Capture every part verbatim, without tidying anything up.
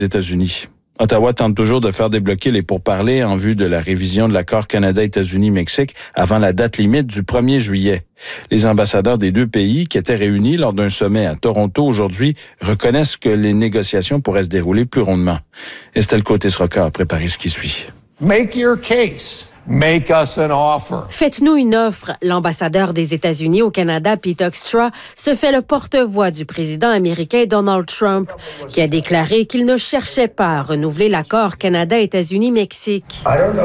États-Unis. Ottawa tente toujours de faire débloquer les pourparlers en vue de la révision de l'accord Canada-États-Unis-Mexique avant la date limite du premier juillet. Les ambassadeurs des deux pays, qui étaient réunis lors d'un sommet à Toronto aujourd'hui, reconnaissent que les négociations pourraient se dérouler plus rondement. Estelle Côté-Sroka a préparé ce qui suit. Make your case. Make us an offer. Faites-nous une offre. L'ambassadeur des États-Unis au Canada, Pete Hoekstra, se fait le porte-voix du président américain Donald Trump, qui a déclaré qu'il ne cherchait pas à renouveler l'accord Canada-États-Unis-Mexique.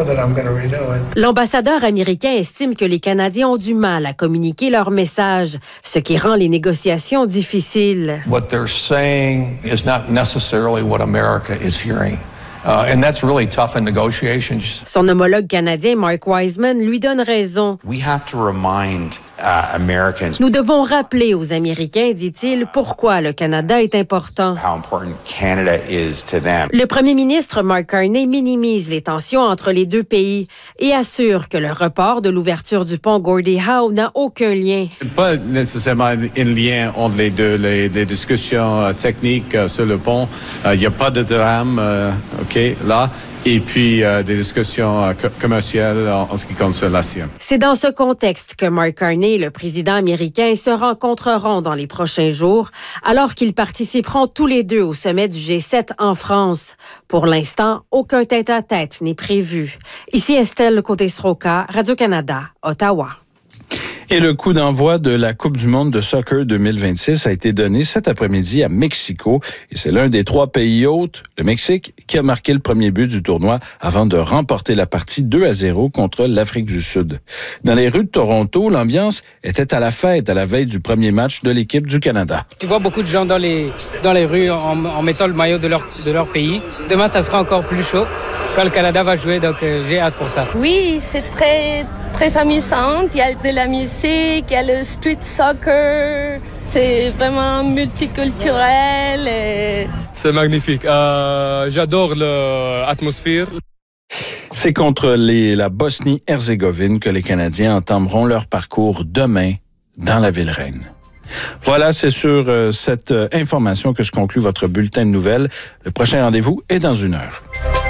L'ambassadeur américain estime que les Canadiens ont du mal à communiquer leur message, ce qui rend les négociations difficiles. What they're saying is not necessarily what America is hearing. Uh, and that's really tough in negotiations. Son homologue canadien, Mark Wiseman, lui donne raison. We have to remind uh, Americans. Nous devons rappeler aux Américains, dit-il, pourquoi le Canada est important. How important Canada is to them. Le premier ministre Mark Carney minimise les tensions entre les deux pays et assure que le report de l'ouverture du pont Gordie Howe n'a aucun lien. Pas nécessairement un lien entre les deux. Les, les discussions techniques euh, sur le pont, il euh, n'y a pas de drame. Euh, OK. Là, et puis euh, des discussions euh, co- commerciales en, en ce qui concerne l'acier. C'est dans ce contexte que Mark Carney et le président américain se rencontreront dans les prochains jours, alors qu'ils participeront tous les deux au sommet du G sept en France. Pour l'instant, aucun tête-à-tête n'est prévu. Ici Estelle Côté-Sroka, Radio-Canada, Ottawa. Et le coup d'envoi de la Coupe du monde de soccer deux mille vingt-six a été donné cet après-midi à Mexico. Et c'est l'un des trois pays hôtes, le Mexique, qui a marqué le premier but du tournoi avant de remporter la partie deux à zéro contre l'Afrique du Sud. Dans les rues de Toronto, l'ambiance était à la fête à la veille du premier match de l'équipe du Canada. Tu vois beaucoup de gens dans les, dans les rues en, en mettant le maillot de leur, de leur pays. Demain, ça sera encore plus chaud quand le Canada va jouer, donc euh, j'ai hâte pour ça. Oui, c'est très... très amusante, il y a de la musique, il y a le street soccer, c'est vraiment multiculturel. Et... C'est magnifique, euh, j'adore l'atmosphère. C'est contre les, la Bosnie-Herzégovine que les Canadiens entameront leur parcours demain dans la ville reine. Voilà, c'est sur euh, cette euh, information que se conclut votre bulletin de nouvelles. Le prochain rendez-vous est dans une heure.